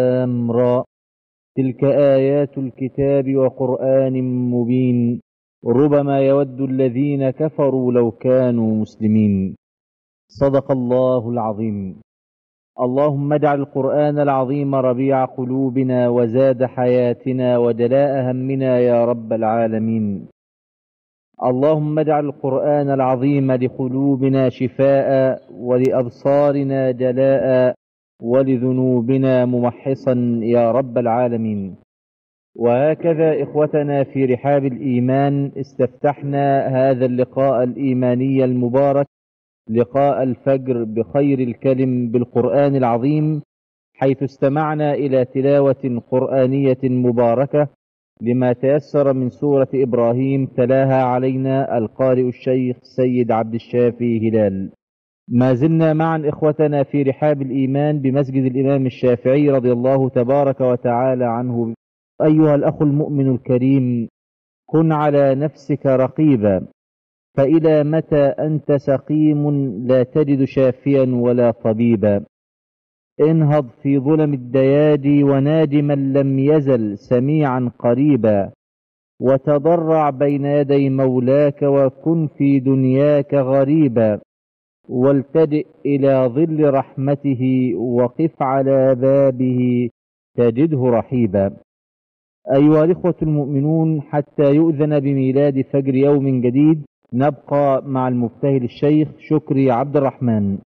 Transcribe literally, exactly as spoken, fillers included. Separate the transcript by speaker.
Speaker 1: را. تلك آيات الكتاب وقرآن مبين. ربما يود الذين كفروا لو كانوا مسلمين. صدق الله العظيم. اللهم اجعل القرآن العظيم ربيع قلوبنا وزاد حياتنا وجلاء همنا يا رب العالمين. اللهم اجعل القرآن العظيم لقلوبنا شفاء ولأبصارنا جلاء ولذنوبنا ممحصا يا رب العالمين. وهكذا إخوتنا في رحاب الإيمان استفتحنا هذا اللقاء الإيماني المبارك، لقاء الفجر بخير الكلم بالقرآن العظيم، حيث استمعنا إلى تلاوة قرآنية مباركة لما تيسر من سورة إبراهيم تلاها علينا القارئ الشيخ سيد عبد الشافي هلال. ما زلنا معا إخوتنا في رحاب الإيمان بمسجد الإمام الشافعي رضي الله تبارك وتعالى عنه. أيها الأخ المؤمن الكريم، كن على نفسك رقيبا، فإلى متى أنت سقيم لا تجد شافيا ولا طبيبا؟ انهض في ظلم الدياجي وناجي من لم يزل سميعا قريبا، وتضرع بين يدي مولاك وكن في دنياك غريبا، والتجئ إلى ظل رحمته وقف على بابه تجده رحيبا. أيها الإخوة المؤمنون، حتى يؤذن بميلاد فجر يوم جديد نبقى مع المبتهل الشيخ شكري عبد الرحمن.